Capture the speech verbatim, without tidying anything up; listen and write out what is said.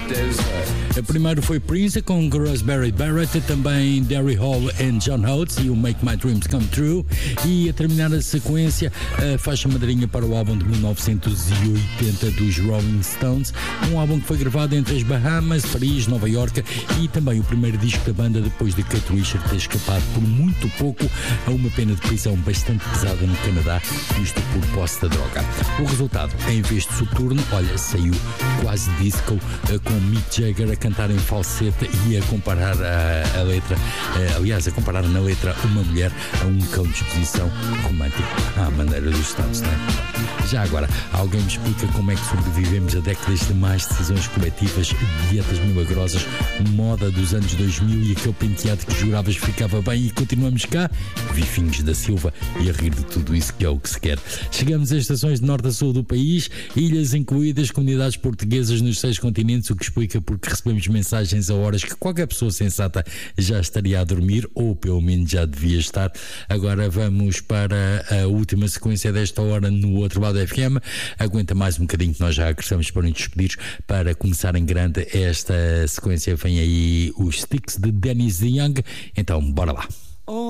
Primeiro foi Prince com Raspberry Barrett, também Derry Hall and John Oates e o Make My Dreams Come True, e a terminar a sequência a faixa madrinha para o álbum de mil novecentos e oitenta dos Rolling Stones, um álbum que foi gravado entre as Bahamas, Paris, Nova Iorque, e também o primeiro disco da banda depois de Keith Richards ter escapado por muito pouco a uma pena de prisão bastante pesada no Canadá, isto por posse da droga. O resultado, em vez de soturno, olha, saiu quase disco, com Mick Jagger a cantar em falsete e a comparar a, a letra, a, aliás, a comparar na letra uma mulher a um cão de exposição romântico à maneira dos Estados, não é? Já agora, alguém me explica como é que sobrevivemos a décadas de más decisões coletivas, dietas milagrosas, moda dos anos dois mil e aquele penteado que juravas ficava bem, e continuamos cá, Vifinhos da Silva, e a rir de tudo isso, que é o que se quer. Chegamos às estações de norte a sul do país, ilhas incluídas, comunidades portuguesas nos seis continentes, o que explica porque recebemos mensagens a horas que qualquer pessoa sensata já estaria a dormir, ou pelo menos já devia estar. Agora vamos para a última sequência desta hora no outro lado da F M. Aguenta mais um bocadinho que nós já regressamos para nos despedir. Para começar em grande esta sequência, vem aí os Sticks de Dennis Young. Então bora lá.